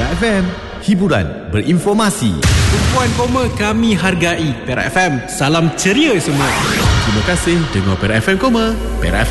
Perak FM, hiburan berinformasi. Tumpuan koma kami hargai. Perak FM, salam ceria semua. Terima kasih dengar Perak FM Koma. Perak